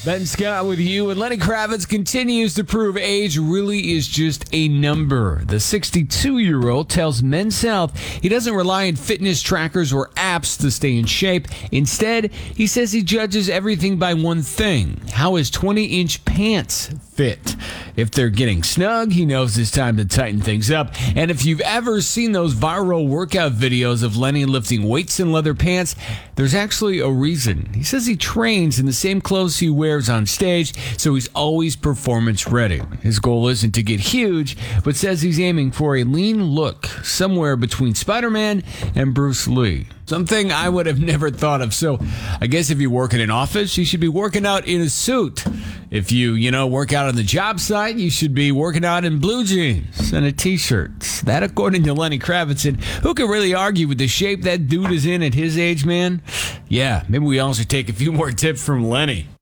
Ben Scott with you, and Lenny Kravitz continues to prove age really is just a number. The 62-year-old tells Men's Health he doesn't rely on fitness trackers or apps to stay in shape. Instead, he says he judges everything by one thing: how his 20-inch pants fit. If they're getting snug, he knows it's time to tighten things up. And if you've ever seen those viral workout videos of Lenny lifting weights in leather pants, there's actually a reason. He says he trains in the same clothes he wears on stage, so he's always performance ready. His goal isn't to get huge, but says he's aiming for a lean look, somewhere between Spider-Man and Bruce Lee. Something I would have never thought of. So I guess if you work in an office, you should be working out in a suit. If you work out on the job site, you should be working out in blue jeans and a t-shirt. That according to Lenny Kravitz. And who can really argue with the shape that dude is in at his age, man? Yeah, maybe we all should take a few more tips from Lenny.